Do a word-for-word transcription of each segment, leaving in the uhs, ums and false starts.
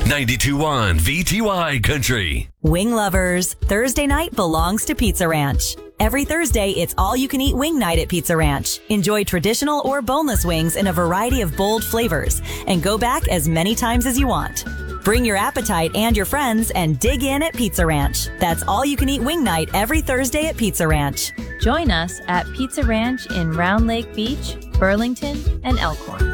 ninety-two point one V T Y Country. Wing lovers, Thursday night belongs to Pizza Ranch. Every Thursday, it's all-you-can-eat wing night at Pizza Ranch. Enjoy traditional or boneless wings in a variety of bold flavors and go back as many times as you want. Bring your appetite and your friends and dig in at Pizza Ranch. That's all-you-can-eat wing night every Thursday at Pizza Ranch. Join us at Pizza Ranch in Round Lake Beach, Burlington, and Elkhorn.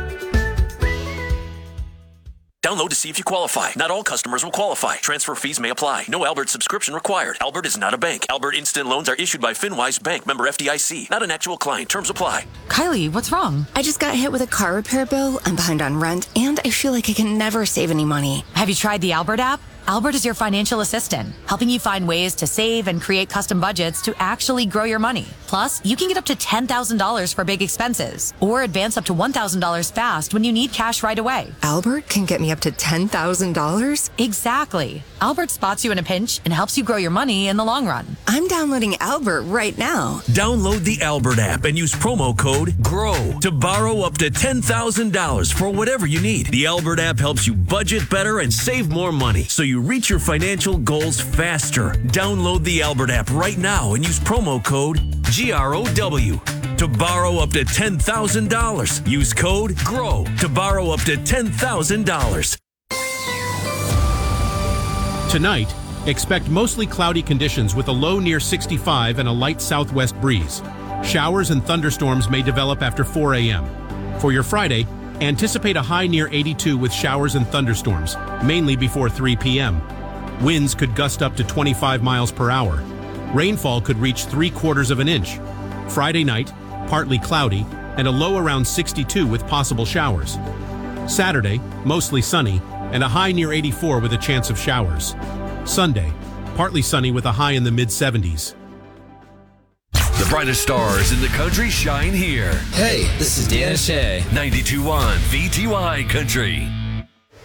Download to see if you qualify. Not all customers will qualify. Transfer fees may apply. No Albert subscription required. Albert is not a bank. Albert Instant Loans are issued by FinWise Bank, member F D I C. Not an actual client. Terms apply. Kylie, what's wrong? I just got hit with a car repair bill. I'm behind on rent, and I feel like I can never save any money. Have you tried the Albert app? Albert is your financial assistant, helping you find ways to save and create custom budgets to actually grow your money. Plus, you can get up to ten thousand dollars for big expenses or advance up to one thousand dollars fast when you need cash right away. Albert can get me up to ten thousand dollars? Exactly. Albert spots you in a pinch and helps you grow your money in the long run. I'm downloading Albert right now. Download the Albert app and use promo code GROW to borrow up to ten thousand dollars for whatever you need. The Albert app helps you budget better and save more money so you reach your financial goals faster. Download the Albert app right now and use promo code G R O W to borrow up to ten thousand dollars. Use code GROW to borrow up to ten thousand dollars. Tonight, expect mostly cloudy conditions with a low near sixty-five and a light southwest breeze. Showers and thunderstorms may develop after four a.m. For your Friday, anticipate a high near eighty-two with showers and thunderstorms, mainly before three p.m. Winds could gust up to twenty-five miles per hour. Rainfall could reach three quarters of an inch. Friday night, partly cloudy, and a low around sixty-two with possible showers. Saturday, mostly sunny, and a high near eighty-four with a chance of showers. Sunday, partly sunny with a high in the mid seventies. The brightest stars in the country shine here. Hey, this is Dan Shea. ninety-two point one V T Y Country.